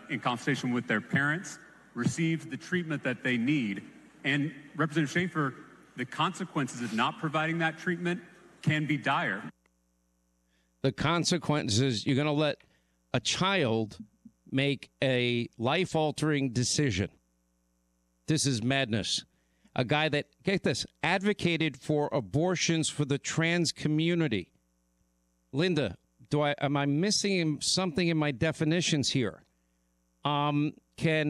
in consultation with their parents, receive the treatment that they need. And Representative Schaefer, the consequences of not providing that treatment can be dire. The consequences, you're going to let a child make a life-altering decision. This is madness. A guy that, get this, advocated for abortions for the trans community. Linda, am I missing something in my definitions here? Can